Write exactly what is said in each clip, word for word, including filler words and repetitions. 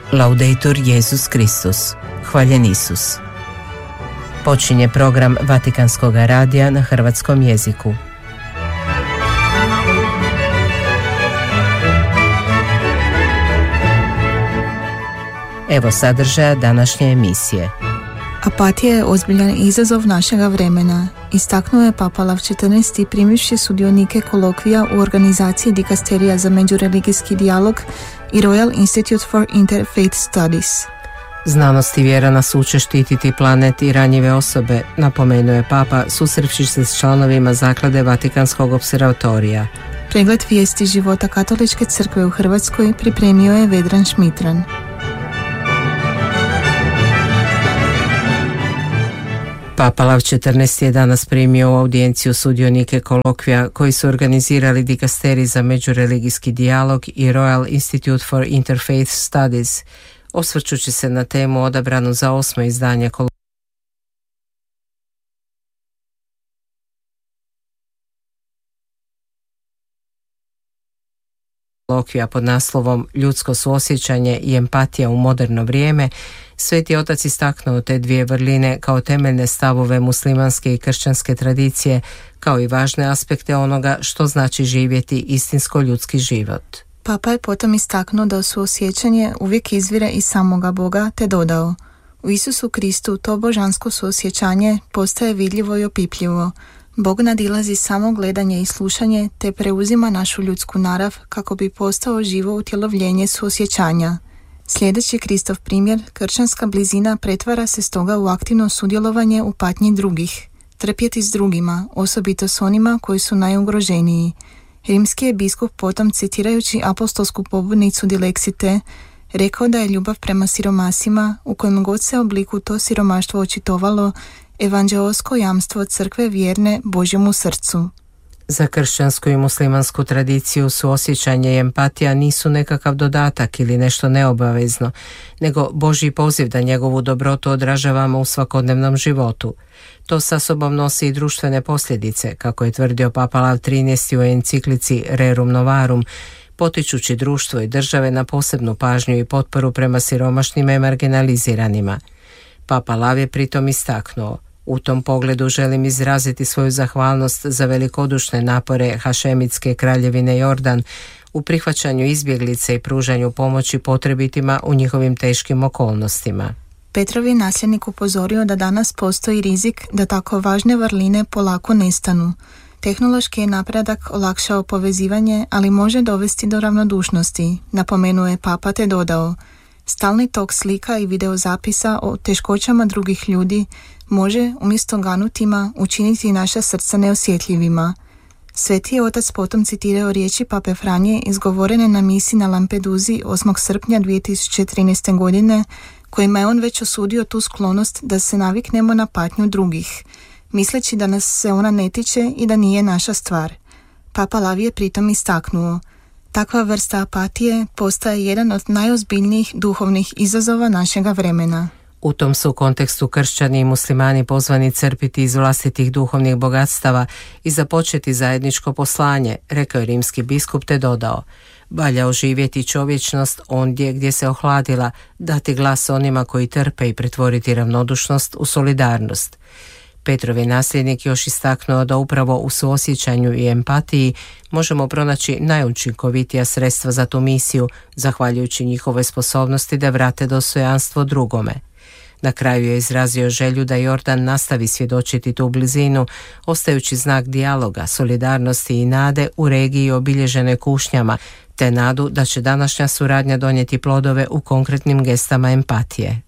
Laudetur Jesus Kristus. Hvaljen Isus. Počinje program Vatikanskog radija na hrvatskom jeziku. Evo sadržaja današnje emisije. Apatija je ozbiljan izazov našega vremena, istaknuo je Papa Lav četrnaesti primivši sudionike kolokvija u organizaciji Dikasterija za međureligijski dijalog i Royal Institute for Interfaith Studies. Znanost i vjera nas uče štititi planet i ranjive osobe, napomenuo je Papa susrevši se s članovima zaklade Vatikanskog observatorija. Pregled vijesti života Katoličke crkve u Hrvatskoj pripremio je Vedran Šmitran. Papa Lav četrnaesti je danas primio u audijenciju sudionike kolokvija koji su organizirali Dikasterij za međureligijski dijalog i Royal Institute for Interfaith Studies, osvrćući se na temu odabranu za osmo izdanje kolokvija pod naslovom Ljudsko suosjećanje i empatija u moderno vrijeme. Sveti otac istaknuo te dvije vrline kao temeljne stavove muslimanske i kršćanske tradicije, kao i važne aspekte onoga što znači živjeti istinsko ljudski život. Papa je potom istaknuo da suosjećanje uvijek izvire iz samoga Boga, te dodao: u Isusu Kristu to božansko suosjećanje postaje vidljivo i opipljivo. Bog nadilazi samo gledanje i slušanje, te preuzima našu ljudsku narav kako bi postao živo utjelovljenje suosjećanja. Sljedeći Kristov primjer, kršćanska blizina pretvara se stoga u aktivno sudjelovanje u patnji drugih, trpjeti s drugima, osobito s onima koji su najugroženiji. Rimski je biskup potom, citirajući apostolsku pobudnicu Dilexite, rekao da je ljubav prema siromasima, u kojem god se obliku to siromaštvo očitovalo, evanđeosko jamstvo crkve vjerne Božjemu srcu. Za kršćansku i muslimansku tradiciju suosjećanje i empatija nisu nekakav dodatak ili nešto neobavezno, nego Božji poziv da njegovu dobrotu odražavamo u svakodnevnom životu. To sa sobom nosi i društvene posljedice, kako je tvrdio Papa Lav trinaesti u enciklici Rerum Novarum, potičući društvo i države na posebnu pažnju i potporu prema siromašnima i marginaliziranima. Papa Lav je pritom istaknuo: u tom pogledu želim izraziti svoju zahvalnost za velikodušne napore Hašemitske kraljevine Jordan u prihvaćanju izbjeglice i pružanju pomoći potrebitima u njihovim teškim okolnostima. Petrov je nasljednik upozorio da danas postoji rizik da tako važne vrline polako nestanu. Tehnološki je napredak olakšao povezivanje, ali može dovesti do ravnodušnosti, napomenuo je Papa te dodao: stalni tok slika i videozapisa o teškoćama drugih ljudi može umjesto ganutima učiniti naša srca neosjetljivima. Sveti je otac potom citirao riječi Pape Franje izgovorene na misi na Lampeduzi osmog srpnja dvije tisuće trinaeste. godine, kojima je on već osudio tu sklonost da se naviknemo na patnju drugih, misleći da nas se ona ne tiče i da nije naša stvar. Papa Lav je pritom istaknuo: takva vrsta apatije postaje jedan od najozbiljnijih duhovnih izazova našega vremena. U tom su kontekstu kršćani i muslimani pozvani crpiti iz vlastitih duhovnih bogatstava i započeti zajedničko poslanje, rekao je rimski biskup te dodao: valja oživjeti čovječnost ondje gdje se ohladila, dati glas onima koji trpe i pretvoriti ravnodušnost u solidarnost. Petrov je nasljednik još istaknuo da upravo u suosjećanju i empatiji možemo pronaći najučinkovitija sredstva za tu misiju, zahvaljujući njihovoj sposobnosti da vrate dostojanstvo drugome. Na kraju je izrazio želju da Jordan nastavi svjedočiti tu blizinu, ostajući znak dijaloga, solidarnosti i nade u regiji obilježenoj kušnjama, te nadu da će današnja suradnja donijeti plodove u konkretnim gestama empatije.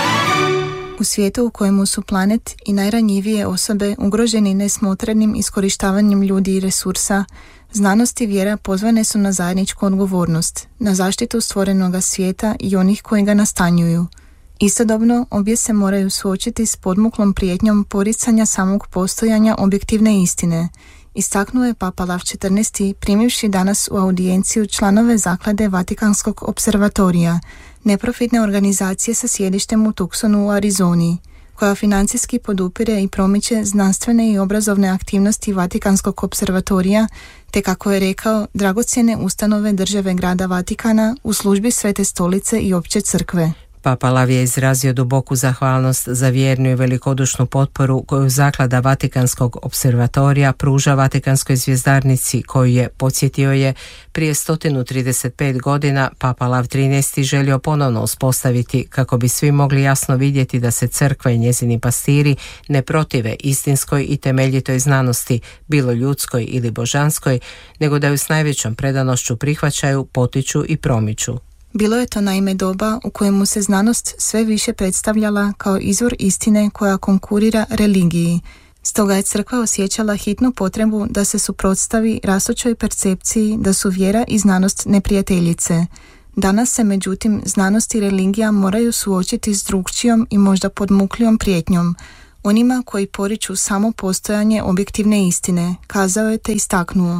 U svijetu u kojemu su planet i najranjivije osobe ugroženi nesmotrenim iskorištavanjem ljudi i resursa, znanost i vjera pozvane su na zajedničku odgovornost, na zaštitu stvorenoga svijeta i onih koji ga nastanjuju. Istodobno, obje se moraju suočiti s podmuklom prijetnjom poricanja samog postojanja objektivne istine, istaknuo je Papa Lav četrnaesti primivši danas u audijenciju članove zaklade Vatikanskog observatorija, neprofitne organizacije sa sjedištem u Tucsonu u Arizoni. koja financijski podupire i promiče znanstvene i obrazovne aktivnosti Vatikanskog observatorija, te kako je rekao, dragocjene ustanove države grada Vatikana u službi Svete stolice i opće crkve. Papa Lav je izrazio duboku zahvalnost za vjernu i velikodušnu potporu koju zaklada Vatikanskog observatorija pruža Vatikanskoj zvjezdarnici, koju je, podsjetio je, prije sto trideset pet godina Papa Lav trinaesti želio ponovno uspostaviti kako bi svi mogli jasno vidjeti da se crkva i njezini pastiri ne protive istinskoj i temeljitoj znanosti, bilo ljudskoj ili božanskoj, nego da ju s najvećom predanošću prihvaćaju, potiču i promiču. Bilo je to naime doba u kojemu se znanost sve više predstavljala kao izvor istine koja konkurira religiji. Stoga je crkva osjećala hitnu potrebu da se suprotstavi rastućoj percepciji da su vjera i znanost neprijateljice. Danas se međutim znanost i religija moraju suočiti s drukčijom i možda podmuklijom prijetnjom, onima koji poriču samo postojanje objektivne istine, kazao je te istaknuo.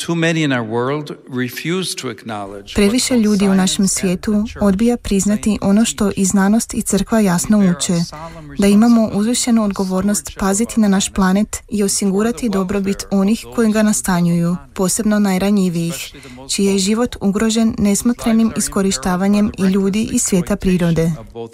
Previše ljudi u našem svijetu odbija priznati ono što i znanost i crkva jasno uče, da imamo uzvišenu odgovornost paziti na naš planet i osigurati dobrobit onih koji ga nastanjuju, posebno najranjivijih, čiji je život ugrožen nesmotrenim iskorištavanjem i ljudi i svijeta prirode.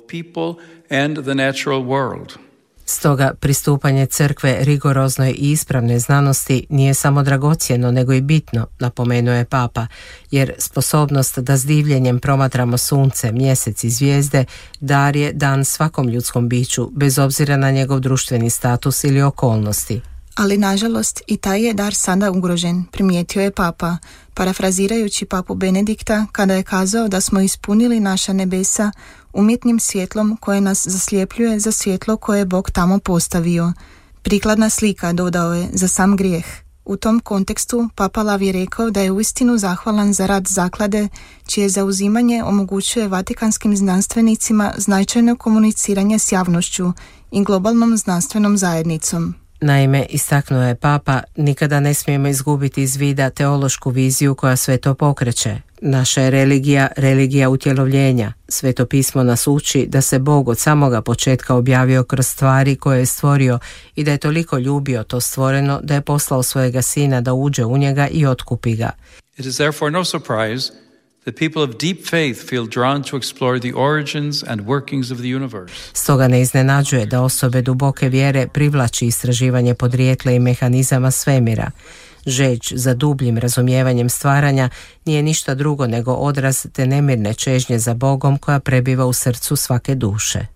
Stoga pristupanje crkve rigoroznoj i ispravnoj znanosti nije samo dragocjeno nego i bitno, napomenuo je Papa, jer sposobnost da s divljenjem promatramo sunce, mjesec i zvijezde dar je dan svakom ljudskom biću, bez obzira na njegov društveni status ili okolnosti. Ali nažalost i taj je dar sada ugrožen, primijetio je Papa, parafrazirajući Papu Benedikta kada je kazao da smo ispunili naša nebesa umjetnim svjetlom koje nas zaslijepljuje za svjetlo koje je Bog tamo postavio. Prikladna slika, dodao je, za sam grijeh. U tom kontekstu Papa Lav je rekao da je uistinu zahvalan za rad zaklade, čije zauzimanje omogućuje vatikanskim znanstvenicima značajno komuniciranje s javnošću i globalnom znanstvenom zajednicom. Naime, istaknuo je Papa, nikada ne smijemo izgubiti iz vida teološku viziju koja sve to pokreće. Naša je religija, religija utjelovljenja. Sveto pismo nas uči da se Bog od samoga početka objavio kroz stvari koje je stvorio i da je toliko ljubio to stvoreno da je poslao svojega sina da uđe u njega i otkupi ga. It is therefore no surprise that people of deep faith feel drawn to explore the origins and workings of the universe. Stoga ne iznenađuje da osobe duboke vjere privlači istraživanje podrijetla i mehanizama svemira. Žeđ za dubljim razumijevanjem stvaranja nije ništa drugo nego odraz te nemirne čežnje za Bogom koja prebiva u srcu svake duše.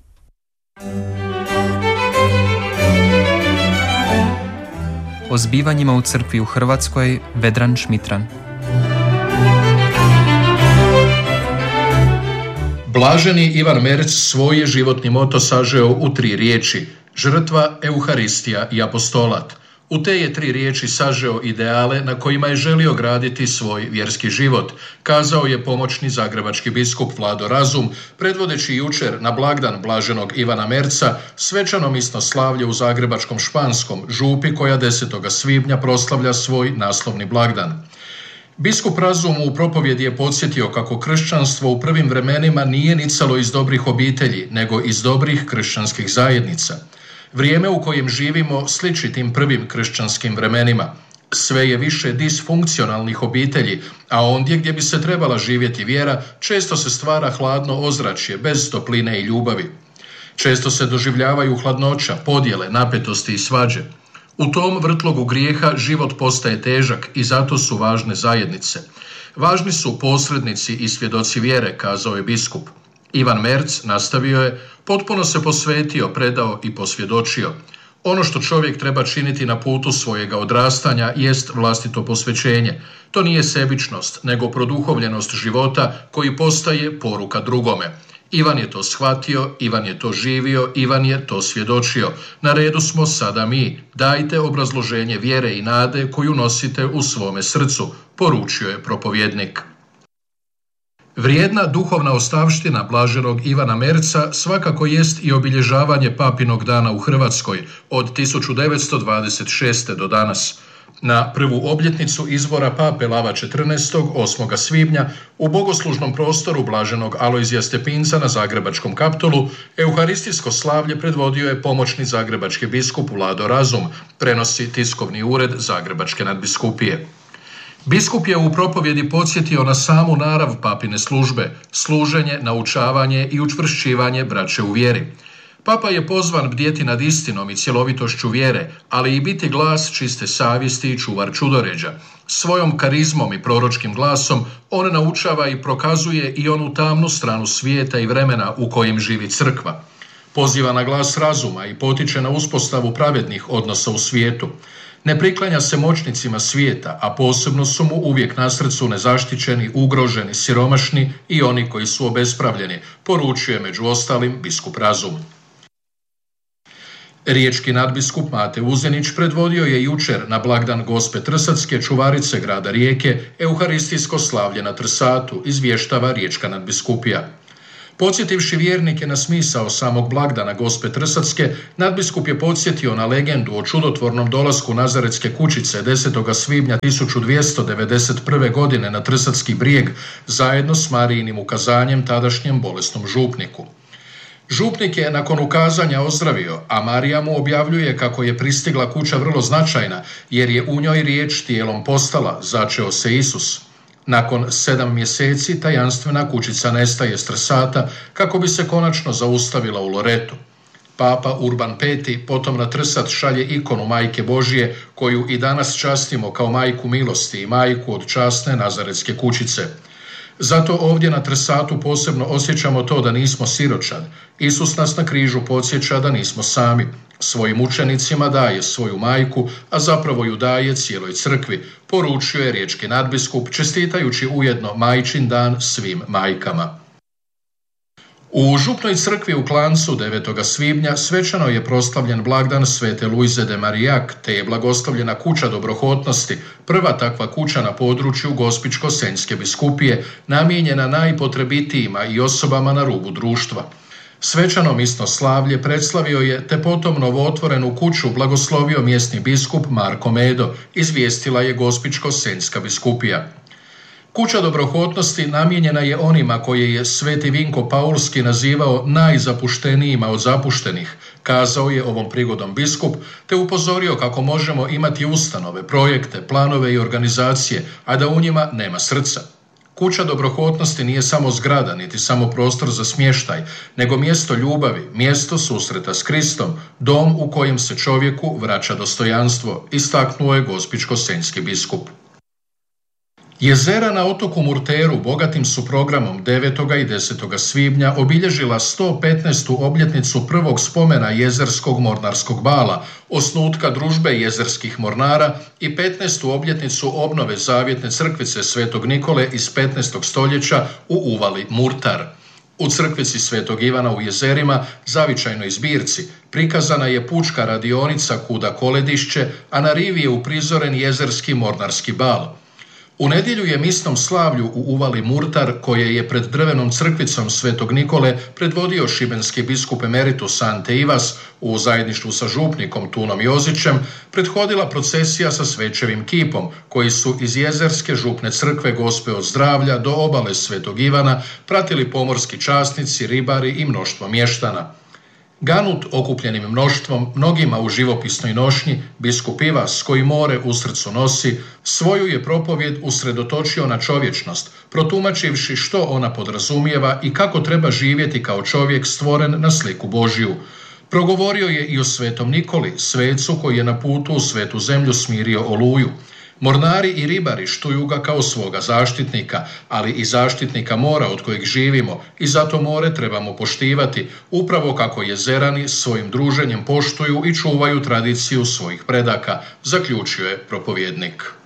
O zbivanjima u crkvi u Hrvatskoj Vedran Šmitran. Blaženi Ivan Merc svoj je životni moto sažeo u tri riječi: žrtva, euharistija i apostolat. U te je tri riječi sažeo ideale na kojima je želio graditi svoj vjerski život, kazao je pomoćni zagrebački biskup Vlado Razum, predvodeći jučer na blagdan blaženog Ivana Merca svečano misnoslavlje u zagrebačkom Španskom, župi koja desetog svibnja proslavlja svoj naslovni blagdan. Biskup Razum u propovjedi je podsjetio kako kršćanstvo u prvim vremenima nije nicalo iz dobrih obitelji, nego iz dobrih kršćanskih zajednica. Vrijeme u kojem živimo sliči tim prvim kršćanskim vremenima. Sve je više disfunkcionalnih obitelji, a ondje gdje bi se trebala živjeti vjera, često se stvara hladno ozračje, bez topline i ljubavi. Često se doživljavaju hladnoća, podjele, napetosti i svađe. U tom vrtlogu grijeha život postaje težak i zato su važne zajednice. Važni su posrednici i svjedoci vjere, kazao je biskup. Ivan Merc, nastavio je, potpuno se posvetio, predao i posvjedočio. Ono što čovjek treba činiti na putu svojega odrastanja jest vlastito posvećenje. To nije sebičnost, nego produhovljenost života koji postaje poruka drugome. Ivan je to shvatio, Ivan je to živio, Ivan je to svjedočio. Na redu smo sada mi. Dajte obrazloženje vjere i nade koju nosite u svome srcu, poručio je propovjednik. Vrijedna duhovna ostavština blaženog Ivana Merca svakako jest i obilježavanje Papinog dana u Hrvatskoj od tisuću devetsto dvadeset šeste. do danas. Na prvu obljetnicu izbora pape Lava četrnaestog osmog svibnja u bogoslužnom prostoru blaženog Alojzija Stepinca na Zagrebačkom Kaptolu euharistijsko slavlje predvodio je pomoćni zagrebački biskup Vlado Razum, prenosi tiskovni ured Zagrebačke nadbiskupije. Biskup je u propovjedi podsjetio na samu narav papine službe, služenje, naučavanje i učvršćivanje braće u vjeri. Papa je pozvan bdjeti nad istinom i cjelovitošću vjere, ali i biti glas čiste savjesti i čuvar čudoređa. Svojom karizmom i proročkim glasom on naučava i prokazuje i onu tamnu stranu svijeta i vremena u kojem živi crkva. Poziva na glas razuma i potiče na uspostavu pravednih odnosa u svijetu. Ne priklanja se moćnicima svijeta, a posebno su mu uvijek na srcu nezaštićeni, ugroženi, siromašni i oni koji su obespravljeni, poručuje među ostalim biskup Razum. Riječki nadbiskup Mate Uzenić predvodio je jučer na blagdan Gospe Trsatske, čuvarice grada Rijeke, euharistijsko slavlje na Trsatu, izvještava Riječka nadbiskupija. Podsjetivši vjernike na smisao samog blagdana Gospe Trsatske, nadbiskup je podsjetio na legendu o čudotvornom dolasku Nazaretske kućice desetog svibnja tisuću dvjesto devedeset prve. godine na Trsatski brijeg zajedno s Marijinim ukazanjem tadašnjem bolesnom župniku. Župnik je nakon ukazanja ozdravio, a Marija mu objavljuje kako je pristigla kuća vrlo značajna, jer je u njoj riječ tijelom postala, začeo se Isus. Nakon sedam mjeseci tajanstvena kućica nestaje s Trsata kako bi se konačno zaustavila u Loretu. Papa Urban peti potom na Trsat šalje ikonu Majke Božije, koju i danas častimo kao majku milosti i majku od časne Nazaretske kućice. Zato ovdje na Trsatu posebno osjećamo to da nismo siročad. Isus nas na križu podsjeća da nismo sami. Svojim učenicima daje svoju majku, a zapravo ju daje cijeloj crkvi, poručuje riječki nadbiskup, čestitajući ujedno Majčin dan svim majkama. U župnoj crkvi u Klancu devetog svibnja svečano je proslavljen blagdan Svete Luize de Marijak, te je blagoslovljena kuća dobrohotnosti, prva takva kuća na području Gospićko-senjske biskupije, namijenjena najpotrebitijima i osobama na rubu društva. Svečano misno slavlje predslavio je te potom novootvorenu kuću blagoslovio mjesni biskup Marko Medo, izvijestila je Gospićko-senjska biskupija. Kuća dobrohotnosti namijenjena je onima koje je sveti Vinko Paulski nazivao najzapuštenijima od zapuštenih, kazao je ovom prigodom biskup, te upozorio kako možemo imati ustanove, projekte, planove i organizacije, a da u njima nema srca. Kuća dobrohotnosti nije samo zgrada, niti samo prostor za smještaj, nego mjesto ljubavi, mjesto susreta s Kristom, dom u kojem se čovjeku vraća dostojanstvo, istaknuo je Gospićko-senjski biskup. Jezera na otoku Murteru bogatim su programom devetog i desetog svibnja obilježila sto petnaestu obljetnicu prvog spomena jezerskog mornarskog bala, osnutka družbe jezerskih mornara i petnaestu obljetnicu obnove zavjetne crkvice Svetog Nikole iz petnaestog stoljeća u uvali Murtar. U crkvici Svetog Ivana u Jezerima, zavičajnoj zbirci, prikazana je pučka radionica Kuda Koledišće, a na rivi je uprizoren jezerski mornarski bal. U nedjelju je misnom slavlju u uvali Murtar, koje je pred drvenom crkvicom Svetog Nikole predvodio šibenski biskup emeritus Ante Ivas u zajedništvu sa župnikom Tunom Jozićem, prethodila procesija sa svećevim kipom, koji su iz jezerske župne crkve Gospe od zdravlja do obale Svetog Ivana pratili pomorski časnici, ribari i mnoštvo mještana. Ganut okupljenim mnoštvom, mnogima u živopisnoj nošnji, biskup Ivas, koji more u srcu nosi, svoju je propovjed usredotočio na čovječnost, protumačivši što ona podrazumijeva i kako treba živjeti kao čovjek stvoren na sliku Božju. Progovorio je i o Svetom Nikoli, svecu koji je na putu u svetu zemlju smirio oluju. Mornari i ribari štuju ga kao svoga zaštitnika, ali i zaštitnika mora od kojeg živimo, i zato more trebamo poštivati, upravo kako jezerani svojim druženjem poštuju i čuvaju tradiciju svojih predaka, zaključio je propovjednik.